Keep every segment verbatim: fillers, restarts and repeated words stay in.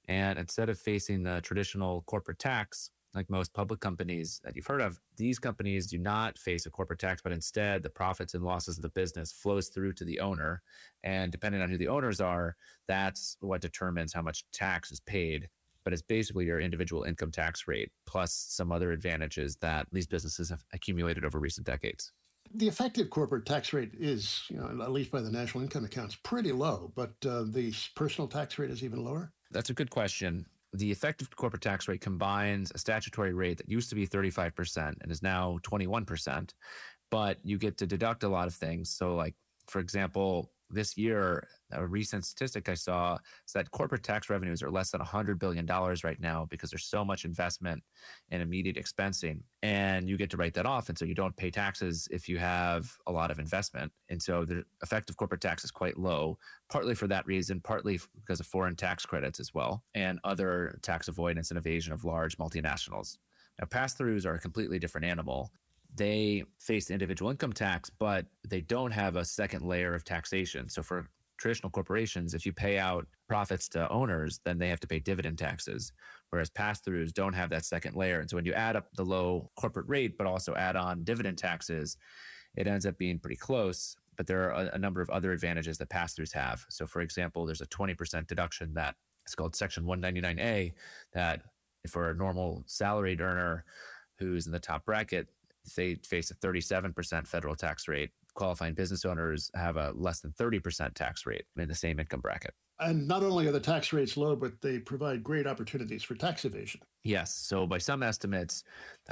And instead of facing the traditional corporate tax, like most public companies that you've heard of, these companies do not face a corporate tax, but instead the profits and losses of the business flows through to the owner. And depending on who the owners are, that's what determines how much tax is paid. But it's basically your individual income tax rate plus some other advantages that these businesses have accumulated over recent decades. The effective corporate tax rate is, you know, at least by the national income accounts, pretty low, but uh, the personal tax rate is even lower? That's a good question. The effective corporate tax rate combines a statutory rate that used to be thirty-five percent and is now twenty-one percent, but you get to deduct a lot of things. So like, for example, this year, a recent statistic I saw is that corporate tax revenues are less than one hundred billion dollars right now because there's so much investment in immediate expensing. And you get to write that off. And so you don't pay taxes if you have a lot of investment. And so the effective corporate tax is quite low, partly for that reason, partly because of foreign tax credits as well, and other tax avoidance and evasion of large multinationals. Now, pass-throughs are a completely different animal. They face individual income tax, but they don't have a second layer of taxation. So for traditional corporations, if you pay out profits to owners, then they have to pay dividend taxes, whereas pass-throughs don't have that second layer. And so when you add up the low corporate rate, but also add on dividend taxes, it ends up being pretty close. But there are a, a number of other advantages that pass-throughs have. So for example, there's a twenty percent deduction that is called Section one ninety-nine A that for a normal salaried earner who's in the top bracket, they face a thirty-seven percent federal tax rate. Qualifying business owners have a less than thirty percent tax rate in the same income bracket. And not only are the tax rates low, but they provide great opportunities for tax evasion. Yes. So by some estimates,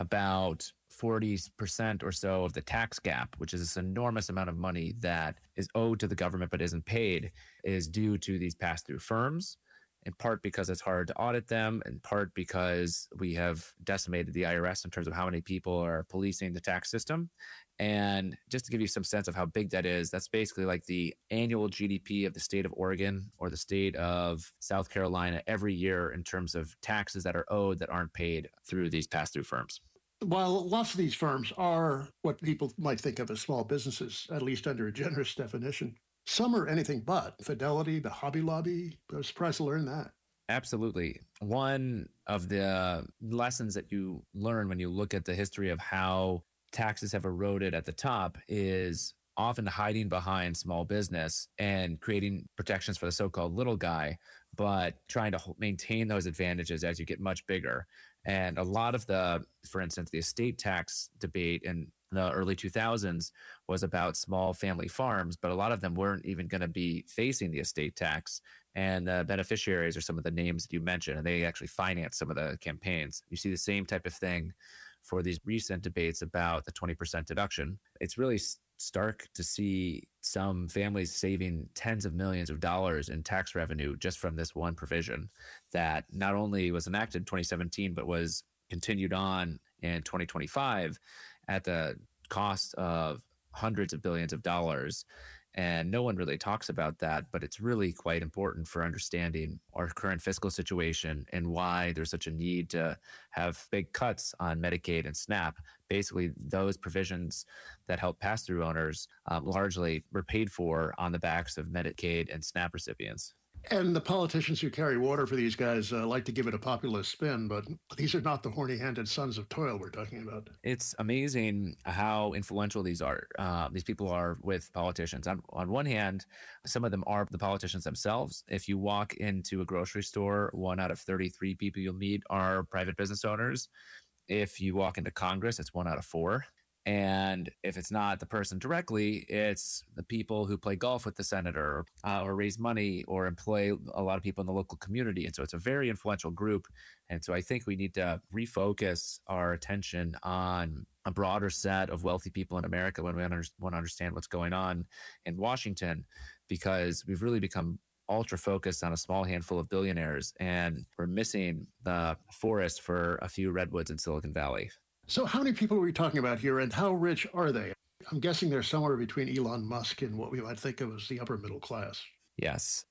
about forty percent or so of the tax gap, which is this enormous amount of money that is owed to the government but isn't paid, is due to these pass-through firms. In part because it's hard to audit them, in part because we have decimated the I R S in terms of how many people are policing the tax system. And just to give you some sense of how big that is, that's basically like the annual G D P of the state of Oregon or the state of South Carolina every year in terms of taxes that are owed that aren't paid through these pass-through firms. While lots of these firms are what people might think of as small businesses, at least under a generous definition, some are anything but. Fidelity, the Hobby Lobby, I was surprised to learn that. Absolutely. One of the lessons that you learn when you look at the history of how taxes have eroded at the top is often hiding behind small business and creating protections for the so-called little guy, but trying to maintain those advantages as you get much bigger. And a lot of the, for instance, the estate tax debate in the early two thousands was about small family farms, but a lot of them weren't even going to be facing the estate tax. And the beneficiaries are some of the names that you mentioned, and they actually finance some of the campaigns. You see the same type of thing for these recent debates about the twenty percent deduction. It's really stark to see some families saving tens of millions of dollars in tax revenue just from this one provision that not only was enacted in twenty seventeen, but was continued on in twenty twenty-five at the cost of hundreds of billions of dollars. And no one really talks about that, but it's really quite important for understanding our current fiscal situation and why there's such a need to have big cuts on Medicaid and SNAP. Basically, those provisions that help pass-through owners um, largely were paid for on the backs of Medicaid and SNAP recipients. And the politicians who carry water for these guys uh, like to give it a populist spin, but these are not the horny-handed sons of toil we're talking about. It's amazing how influential these are. Uh, these people are with politicians. On, on one hand, some of them are the politicians themselves. If you walk into a grocery store, one out of thirty-three people you'll meet are private business owners. If you walk into Congress, it's one out of four. And if it's not the person directly, it's the people who play golf with the senator uh, or raise money or employ a lot of people in the local community. And so it's a very influential group. And so I think we need to refocus our attention on a broader set of wealthy people in America when we under- want to understand what's going on in Washington, because we've really become ultra focused on a small handful of billionaires, and we're missing the forest for a few redwoods in Silicon Valley. So how many people are we talking about here, and how rich are they? I'm guessing they're somewhere between Elon Musk and what we might think of as the upper middle class. Yes.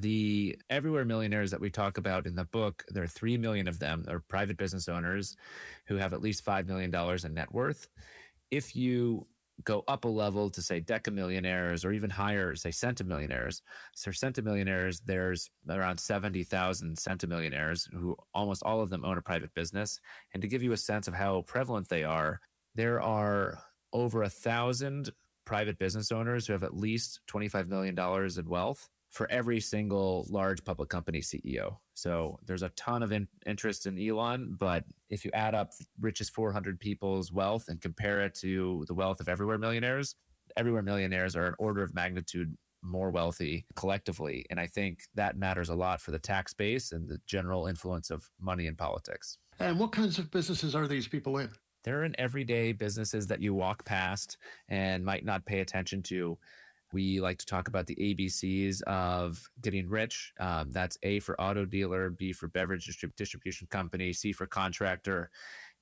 The everywhere millionaires that we talk about in the book, there are three million of them are private business owners who have at least five million dollars in net worth. If you go up a level to say decamillionaires or even higher, say centimillionaires. So centimillionaires, there's around seventy thousand centimillionaires who almost all of them own a private business. And to give you a sense of how prevalent they are, there are over a thousand private business owners who have at least twenty-five million dollars in wealth for every single large public company C E O. So there's a ton of in- interest in Elon, but if you add up the richest four hundred people's wealth and compare it to the wealth of Everywhere Millionaires, Everywhere Millionaires are an order of magnitude more wealthy collectively. And I think that matters a lot for the tax base and the general influence of money in politics. And what kinds of businesses are these people in? They're in everyday businesses that you walk past and might not pay attention to. We like to talk about the A B Cs of getting rich. Um, that's A for auto dealer, B for beverage distrib- distribution company, C for contractor.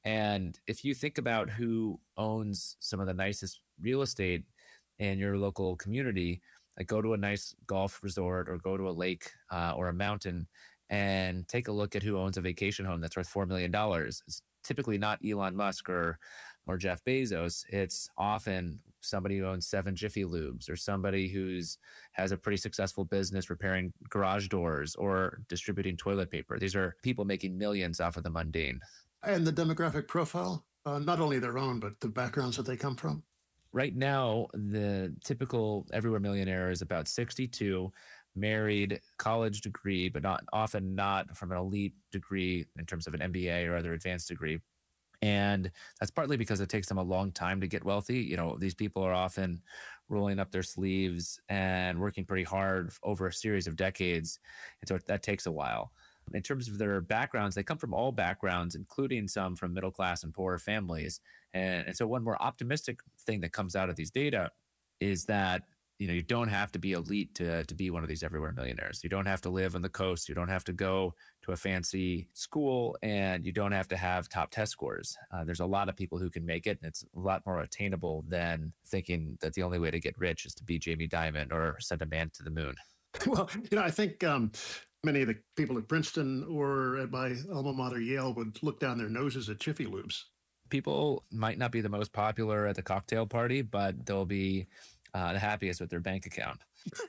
And if you think about who owns some of the nicest real estate in your local community, like go to a nice golf resort or go to a lake uh, or a mountain and take a look at who owns a vacation home that's worth four million dollars. It's typically not Elon Musk or or Jeff Bezos. It's often somebody who owns seven Jiffy Lubes or somebody who's has a pretty successful business repairing garage doors or distributing toilet paper. These are people making millions off of the mundane. And the demographic profile, uh, not only their own, but the backgrounds that they come from? Right now, the typical Everywhere Millionaire is about sixty-two, married, college degree, but not often not from an elite degree in terms of an M B A or other advanced degree. And that's partly because it takes them a long time to get wealthy. You know, these people are often rolling up their sleeves and working pretty hard over a series of decades. And so that takes a while. In terms of their backgrounds, they come from all backgrounds, including some from middle class and poorer families. And, and so one more optimistic thing that comes out of these data is that you know, you don't have to be elite to, to be one of these Everywhere Millionaires. You don't have to live on the coast. You don't have to go to a fancy school, and you don't have to have top test scores. Uh, there's a lot of people who can make it, and it's a lot more attainable than thinking that the only way to get rich is to be Jamie Dimon or send a man to the moon. Well, you know, I think um, many of the people at Princeton or at my alma mater, Yale, would look down their noses at Jiffy Lubes. People might not be the most popular at the cocktail party, but they'll be Uh, the happiest with their bank account.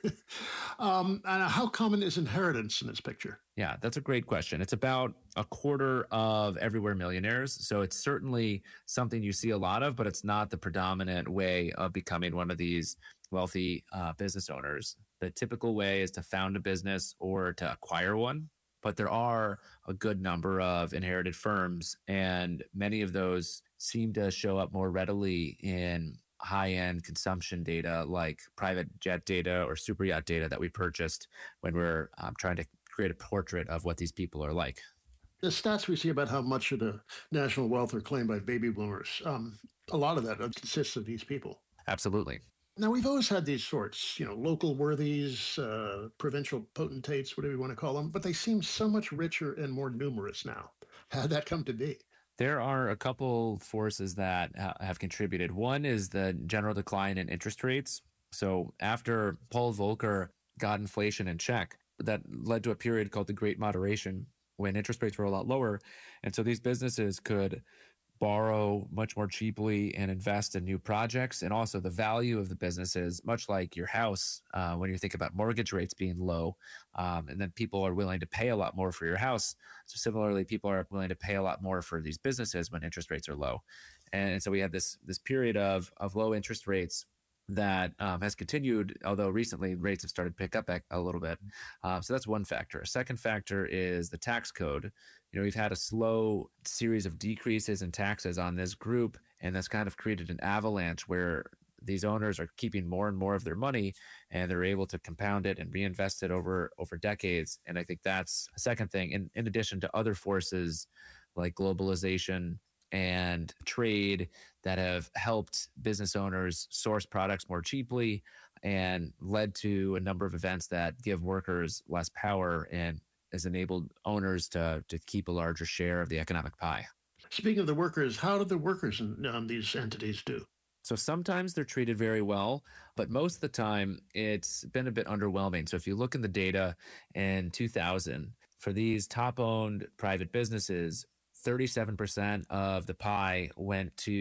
um, and how common is inheritance in this picture? Yeah, that's a great question. It's about a quarter of Everywhere Millionaires. So it's certainly something you see a lot of, but it's not the predominant way of becoming one of these wealthy uh, business owners. The typical way is to found a business or to acquire one. But there are a good number of inherited firms, and many of those seem to show up more readily in high-end consumption data like private jet data or super yacht data that we purchased when we're um, trying to create a portrait of what these people are like. The stats we see about how much of the national wealth are claimed by baby boomers, um, a lot of that consists of these people. Absolutely. Now, we've always had these sorts, you know, local worthies, uh, provincial potentates, whatever you want to call them, but they seem so much richer and more numerous now. How'd that come to be? There are a couple forces that ha- have contributed. One is the general decline in interest rates. So after Paul Volcker got inflation in check, that led to a period called the Great Moderation when interest rates were a lot lower. And so these businesses could borrow much more cheaply and invest in new projects. And also the value of the businesses, much like your house, uh, when you think about mortgage rates being low, um, and then people are willing to pay a lot more for your house. So similarly, people are willing to pay a lot more for these businesses when interest rates are low. And so we had this this period of of low interest rates that um, has continued, although recently rates have started to pick up a little bit. Uh, so that's one factor. A second factor is the tax code. You know, we've had a slow series of decreases in taxes on this group, and that's kind of created an avalanche where these owners are keeping more and more of their money, and they're able to compound it and reinvest it over over decades. And I think that's a second thing, in, in addition to other forces like globalization and trade that have helped business owners source products more cheaply and led to a number of events that give workers less power and has enabled owners to, to keep a larger share of the economic pie. Speaking of the workers, how do the workers in um, these entities do? So sometimes they're treated very well, but most of the time it's been a bit underwhelming. So if you look in the data in two thousand, for these top-owned private businesses, thirty-seven percent of the pie went to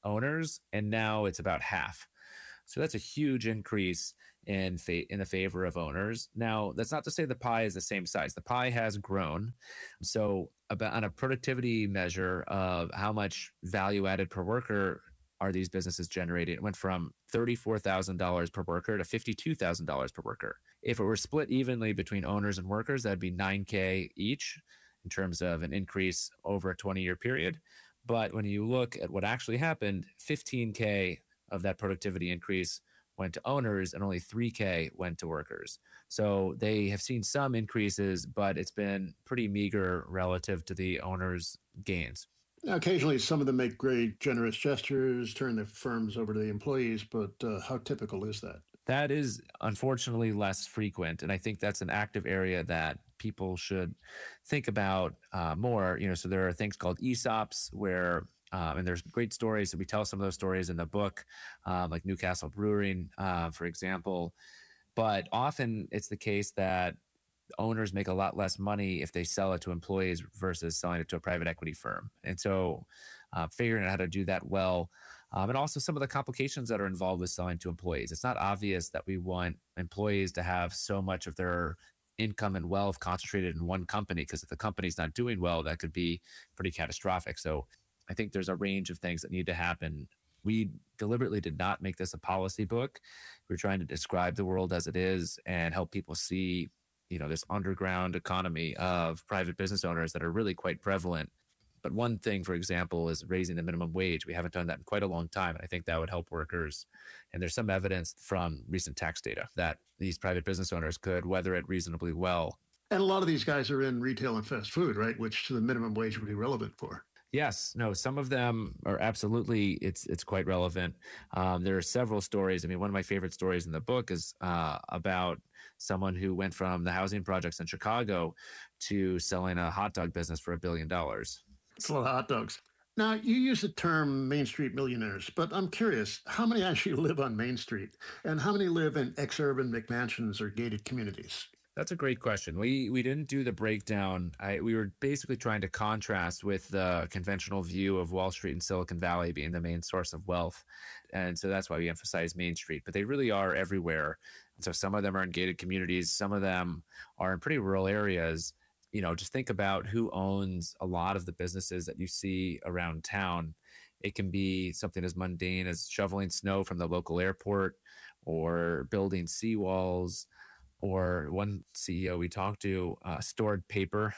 owners, and now it's about half. So that's a huge increase in fa- in the favor of owners. Now, that's not to say the pie is the same size. The pie has grown. So, about on a productivity measure of how much value added per worker are these businesses generating, it went from thirty-four thousand dollars per worker to fifty-two thousand dollars per worker. If it were split evenly between owners and workers, that'd be nine K each in terms of an increase over a twenty year period. But when you look at what actually happened, fifteen K of that productivity increase went to owners and only three K went to workers. So they have seen some increases, but it's been pretty meager relative to the owners' gains. Now, occasionally, some of them make great generous gestures, turn their firms over to the employees, but uh, how typical is that? That is unfortunately less frequent. And I think that's an active area that people should think about uh, more. You know, so there are things called E S O Ps where Um, and there's great stories. So we tell some of those stories in the book, um, like Newcastle Brewing, uh, for example. But often it's the case that owners make a lot less money if they sell it to employees versus selling it to a private equity firm. And so uh, figuring out how to do that well, um, and also some of the complications that are involved with selling to employees. It's not obvious that we want employees to have so much of their income and wealth concentrated in one company, because if the company's not doing well, that could be pretty catastrophic. So I think there's a range of things that need to happen. We deliberately did not make this a policy book. We're trying to describe the world as it is and help people see, you know, this underground economy of private business owners that are really quite prevalent. But one thing, for example, is raising the minimum wage. We haven't done that in quite a long time. And I think that would help workers. And there's some evidence from recent tax data that these private business owners could weather it reasonably well. And a lot of these guys are in retail and fast food, right? Which the minimum wage would be relevant for. Yes, no, some of them are absolutely, it's it's quite relevant. Um, there are several stories. I mean, one of my favorite stories in the book is uh, about someone who went from the housing projects in Chicago to selling a hot dog business for a billion dollars. It's a lot of hot dogs. Now, you use the term Main Street millionaires, but I'm curious, how many actually live on Main Street? And how many live in ex-urban McMansions or gated communities? That's a great question. We we didn't do the breakdown. I, we were basically trying to contrast with the conventional view of Wall Street and Silicon Valley being the main source of wealth. And so that's why we emphasize Main Street. But they really are everywhere. And so some of them are in gated communities. Some of them are in pretty rural areas. You know, just think about who owns a lot of the businesses that you see around town. It can be something as mundane as shoveling snow from the local airport or building seawalls, or one C E O we talked to uh, stored paper.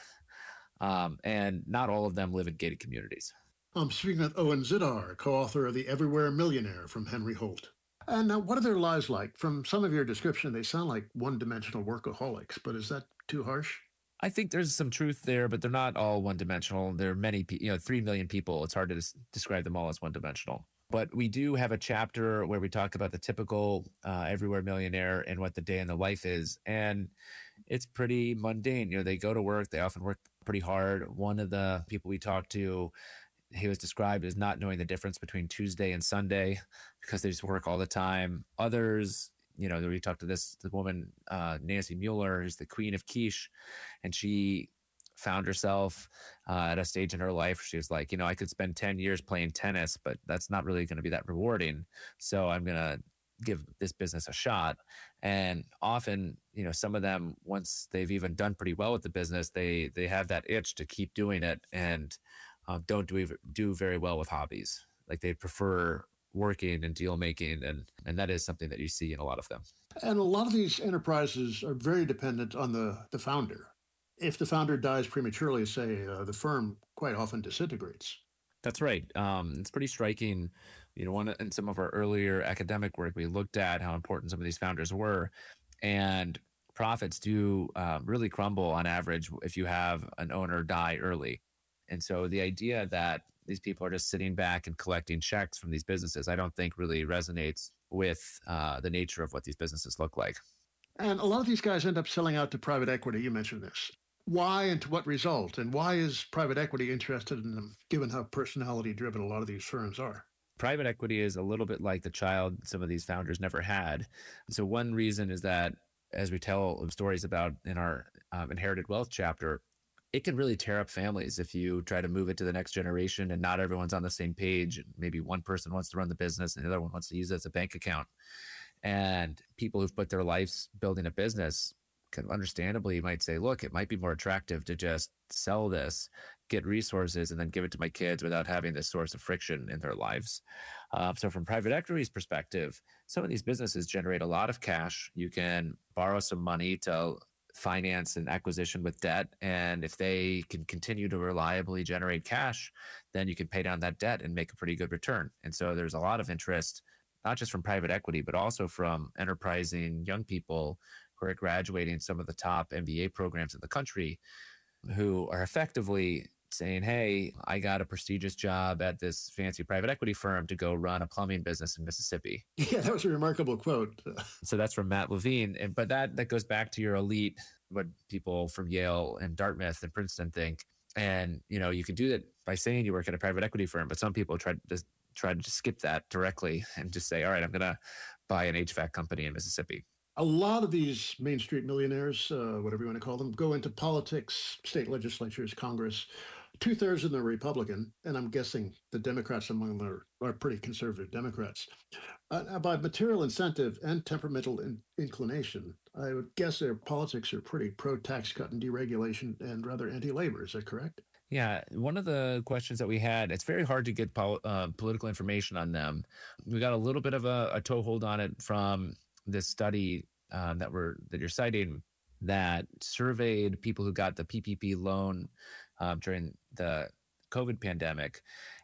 Um, and not all of them live in gated communities. I'm speaking with Owen Zidar, co-author of The Everywhere Millionaire from Henry Holt. And now, what are their lives like? From some of your description, they sound like one-dimensional workaholics, but is that too harsh? I think there's some truth there, but they're not all one-dimensional. There are many, you know, three million people. It's hard to des- describe them all as one-dimensional. But we do have a chapter where we talk about the typical uh, everywhere millionaire and what the day in the life is. And it's pretty mundane. You know, they go to work. They often work pretty hard. One of the people we talked to, he was described as not knowing the difference between Tuesday and Sunday because they just work all the time. Others, you know, we talked to this the woman, uh, Nancy Mueller, who's the queen of quiche, and she found herself uh, at a stage in her life. She was like, you know, I could spend ten years playing tennis, but that's not really going to be that rewarding. So I'm going to give this business a shot. And often, you know, some of them, once they've even done pretty well with the business, they they have that itch to keep doing it and uh, don't do do very well with hobbies. Like they prefer working and deal making, and and that is something that you see in a lot of them. And a lot of these enterprises are very dependent on the, the founder. If the founder dies prematurely, say, uh, the firm quite often disintegrates. That's right. Um, it's pretty striking. You know, one in some of our earlier academic work, we looked at how important some of these founders were, and profits do uh, really crumble on average if you have an owner die early. And so the idea that these people are just sitting back and collecting checks from these businesses, I don't think really resonates with uh, the nature of what these businesses look like. And a lot of these guys end up selling out to private equity. You mentioned this. Why and to what result? And why is private equity interested in them, given how personality-driven a lot of these firms are? Private equity is a little bit like the child some of these founders never had. So one reason is that, as we tell stories about in our um, inherited wealth chapter, it can really tear up families if you try to move it to the next generation and not everyone's on the same page. Maybe one person wants to run the business and the other one wants to use it as a bank account. And people who've put their lives building a business can understandably might say, look, it might be more attractive to just sell this, get resources, and then give it to my kids without having this source of friction in their lives. Uh, so from private equity's perspective, some of these businesses generate a lot of cash. You can borrow some money to finance an acquisition with debt. And if they can continue to reliably generate cash, then you can pay down that debt and make a pretty good return. And so there's a lot of interest, not just from private equity, but also from enterprising young people who are graduating some of the top M B A programs in the country, who are effectively saying, hey, I got a prestigious job at this fancy private equity firm to go run a plumbing business in Mississippi. Yeah, that was a remarkable quote. So that's from Matt Levine. And, but that, that goes back to your elite, what people from Yale and Dartmouth and Princeton think. And, you know, you can do that by saying you work at a private equity firm, but some people try to just try to just skip that directly and just say, all right, I'm going to buy an H V A C company in Mississippi. A lot of these Main Street millionaires, uh, whatever you want to call them, go into politics, state legislatures, Congress. Two-thirds of them are Republican, and I'm guessing the Democrats among them are, are pretty conservative Democrats. Uh, by material incentive and temperamental in, inclination, I would guess their politics are pretty pro-tax cut and deregulation and rather anti-labor. Is that correct? Yeah, one of the questions that we had, it's very hard to get pol- uh, political information on them. We got a little bit of a, a toehold on it from this study um, that we're that you're citing that surveyed people who got the P P P loan um, during the COVID pandemic.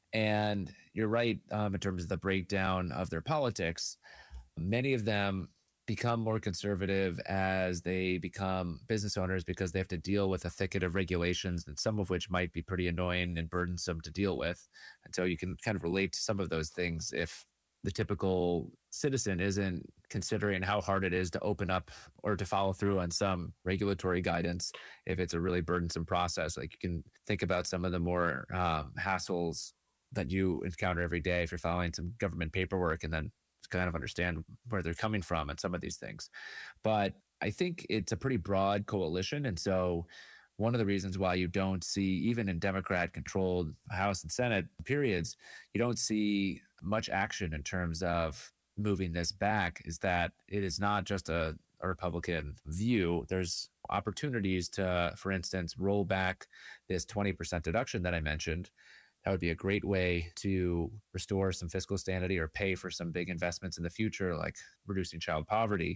And you're right um, in terms of the breakdown of their politics. Many of them become more conservative as they become business owners because they have to deal with a thicket of regulations, and some of which might be pretty annoying and burdensome to deal with. And so you can kind of relate to some of those things if the typical citizen isn't considering how hard it is to open up or to follow through on some regulatory guidance, if it's a really burdensome process. Like you can think about some of the more um, hassles that you encounter every day if you're following some government paperwork, and then kind of understand where they're coming from and some of these things. But I think it's a pretty broad coalition. And so one of the reasons why you don't see, even in Democrat-controlled House and Senate periods, you don't see much action in terms of moving this back, is that it is not just a, a Republican view. There's opportunities to, for instance, roll back this twenty percent deduction that I mentioned. That would be a great way to restore some fiscal sanity or pay for some big investments in the future, like reducing child poverty.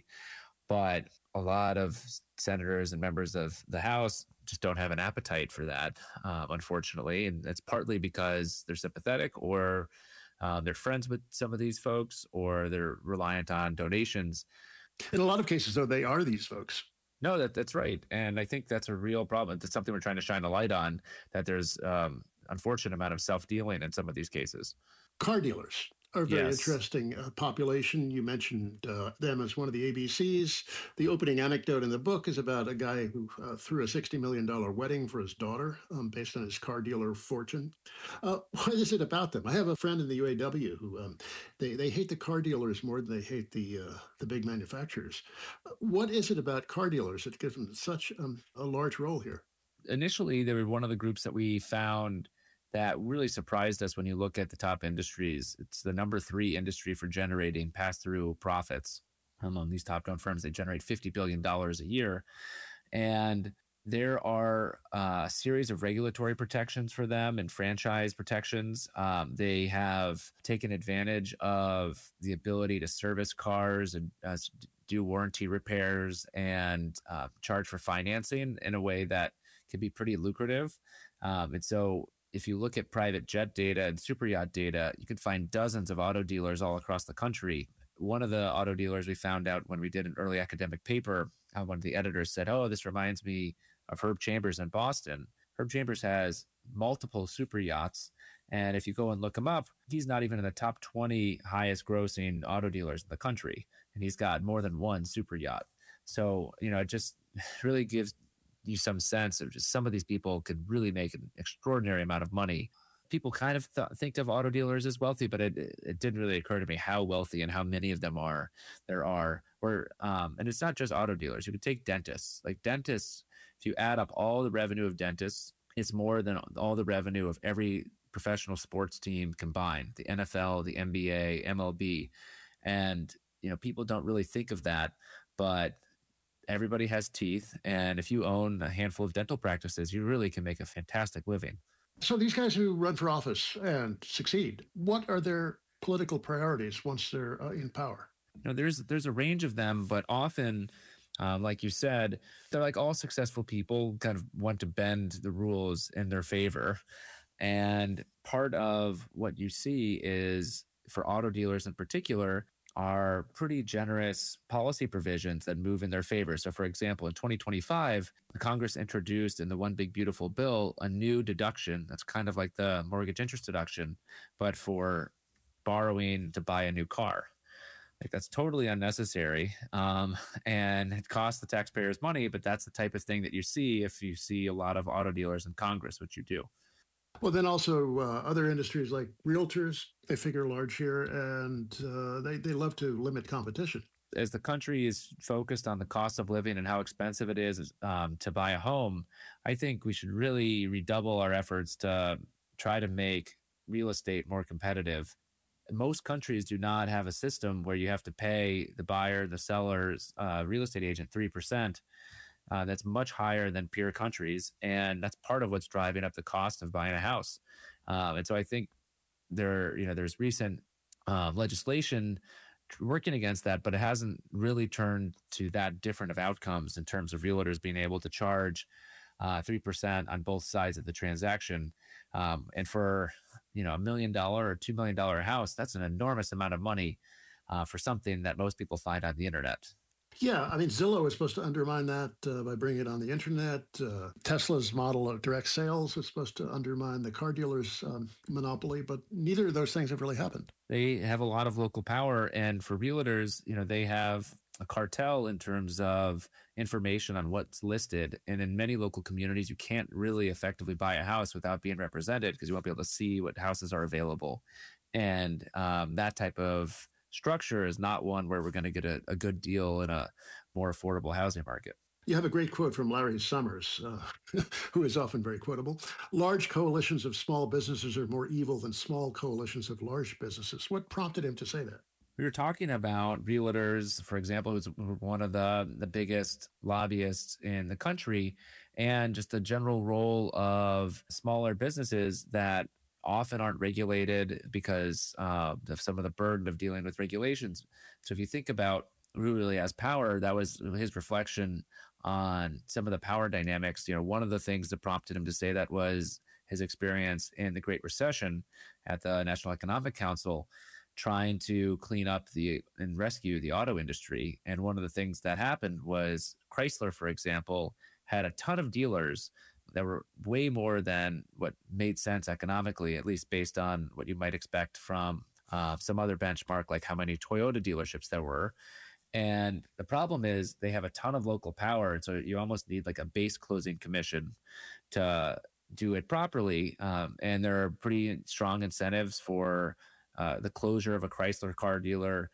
But a lot of senators and members of the House just don't have an appetite for that, uh, unfortunately. And that's partly because they're sympathetic, or uh, they're friends with some of these folks, or they're reliant on donations. In a lot of cases, though, they are these folks. No, that that's right. And I think that's a real problem. That's something we're trying to shine a light on, that there's um, unfortunate amount of self-dealing in some of these cases. Car dealers are a very Yes. interesting uh, population. You mentioned uh, them as one of the A B Cs. The opening anecdote in the book is about a guy who uh, threw a sixty million dollars wedding for his daughter um, based on his car dealer fortune. Uh, what is it about them? I have a friend in the U A W who um, they, they hate the car dealers more than they hate the uh, the big manufacturers. Uh, What is it about car dealers that gives them such um, a large role here? Initially, they were one of the groups that we found that really surprised us when you look at the top industries. It's the number three industry for generating pass-through profits among these top-down firms. They generate fifty billion dollars a year. And there are a series of regulatory protections for them and franchise protections. Um, they have taken advantage of the ability to service cars and uh, do warranty repairs and uh, charge for financing in a way that can be pretty lucrative. Um, and so if you look at private jet data and super yacht data, you can find dozens of auto dealers all across the country. One of the auto dealers we found out when we did an early academic paper, uh, one of the editors said, oh, this reminds me of Herb Chambers in Boston. Herb Chambers has multiple super yachts. And if you go and look him up, he's not even in the top twenty highest grossing auto dealers in the country. And he's got more than one super yacht. So, you know, it just really gives you some sense of just some of these people could really make an extraordinary amount of money. People kind of th- think of auto dealers as wealthy, but it, it didn't really occur to me how wealthy and how many of them are there are. Or um, and it's not just auto dealers. You could take dentists. Like dentists If you add up all the revenue of dentists, it's more than all the revenue of every professional sports team combined, the N F L, the N B A, M L B. And, you know, people don't really think of that, but everybody has teeth. And if you own a handful of dental practices, you really can make a fantastic living. So these guys who run for office and succeed, what are their political priorities once they're uh, in power? You know, there's there's a range of them, but often, um, like you said, they're like all successful people kind of want to bend the rules in their favor. And part of what you see is for auto dealers in particular are pretty generous policy provisions that move in their favor. So, for example, in twenty twenty-five, the Congress introduced in the One Big Beautiful Bill a new deduction that's kind of like the mortgage interest deduction, but for borrowing to buy a new car. Like that's totally unnecessary, um, and it costs the taxpayers money. But that's the type of thing that you see if you see a lot of auto dealers in Congress, which you do. Well, then also uh, other industries like realtors, they figure large here, and uh, they, they love to limit competition. As the country is focused on the cost of living and how expensive it is um, to buy a home, I think we should really redouble our efforts to try to make real estate more competitive. Most countries do not have a system where you have to pay the buyer, the seller's uh, real estate agent three percent. Uh, that's much higher than peer countries. And that's part of what's driving up the cost of buying a house. Um, and so I think there, you know, there's recent uh, legislation working against that, but it hasn't really turned to that different of outcomes in terms of realtors being able to charge uh, three percent on both sides of the transaction. Um, and for, you know, a million dollar or two million dollar house, that's an enormous amount of money uh, for something that most people find on the internet. Yeah, I mean, Zillow is supposed to undermine that uh, by bringing it on the internet. Uh, Tesla's model of direct sales is supposed to undermine the car dealers' um, monopoly, but neither of those things have really happened. They have a lot of local power, and for realtors, you know, they have a cartel in terms of information on what's listed. And in many local communities, you can't really effectively buy a house without being represented because you won't be able to see what houses are available. And um, that type of structure is not one where we're going to get a, a good deal in a more affordable housing market. You have a great quote from Larry Summers, uh, who is often very quotable. Large coalitions of small businesses are more evil than small coalitions of large businesses. What prompted him to say that? We were talking about realtors, for example, who's one of the, the biggest lobbyists in the country, and just the general role of smaller businesses that often aren't regulated because uh, of some of the burden of dealing with regulations. So if you think about who really has power, that was his reflection on some of the power dynamics. You know, one of the things that prompted him to say that was his experience in the Great Recession at the National Economic Council, trying to clean up the and rescue the auto industry. And one of the things that happened was Chrysler, for example, had a ton of dealers that were way more than what made sense economically, at least based on what you might expect from uh, some other benchmark, like how many Toyota dealerships there were. And the problem is they have a ton of local power. And so you almost need like a base closing commission to do it properly. Um, and there are pretty strong incentives for uh, the closure of a Chrysler car dealer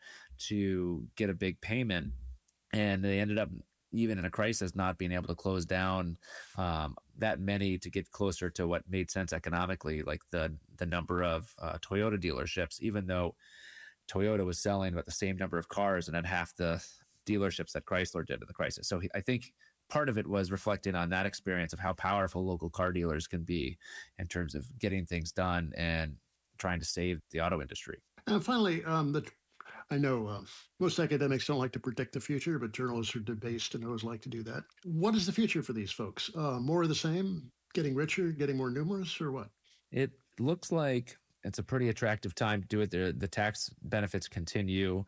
to get a big payment. And they ended up, even in a crisis, not being able to close down um, that many to get closer to what made sense economically, like the the number of uh, Toyota dealerships, even though Toyota was selling about the same number of cars and had half the dealerships that Chrysler did in the crisis. So he, I think part of it was reflecting on that experience of how powerful local car dealers can be in terms of getting things done and trying to save the auto industry. And finally, um, the I know uh, most academics don't like to predict the future, but journalists are debased and always like to do that. What is the future for these folks? Uh, more of the same? Getting richer, getting more numerous, or what? It looks like it's a pretty attractive time to do it. The, the tax benefits continue.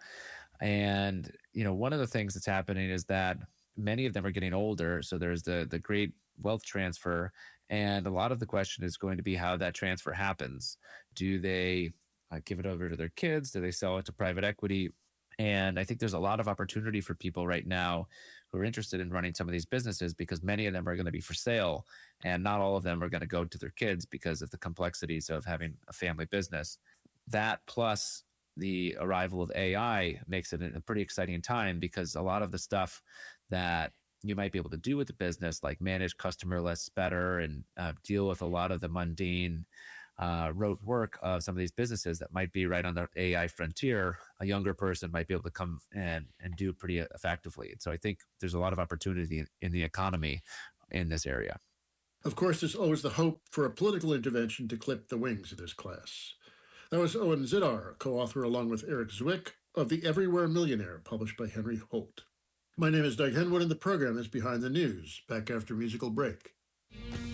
And, you know, one of the things that's happening is that many of them are getting older. So there's the the great wealth transfer. And a lot of the question is going to be how that transfer happens. Do they uh, give it over to their kids? Do they sell it to private equity? And I think there's a lot of opportunity for people right now who are interested in running some of these businesses, because many of them are going to be for sale and not all of them are going to go to their kids because of the complexities of having a family business. That plus the arrival of A I makes it a pretty exciting time, because a lot of the stuff that you might be able to do with the business, like manage customer lists better and uh, deal with a lot of the mundane uh, rote work of some of these businesses that might be right on the A I frontier, a younger person might be able to come and, and do pretty effectively. And so I think there's a lot of opportunity in, in the economy in this area. Of course, there's always the hope for a political intervention to clip the wings of this class. That was Owen Zidar, co-author along with Eric Zwick of The Everywhere Millionaire, published by Henry Holt. My name is Doug Henwood, and the program is Behind the News, back after a musical break.